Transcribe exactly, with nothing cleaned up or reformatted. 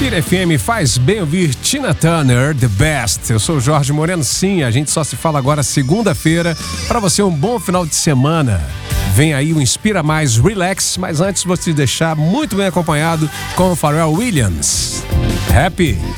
Inspira F M, faz bem ouvir Tina Turner, The Best. Eu sou o Jorge Moreno, sim, a gente só se fala agora segunda-feira. Para você um bom final de semana. Vem aí o Inspira Mais Relax, mas antes vou te deixar muito bem acompanhado com o Pharrell Williams. Happy.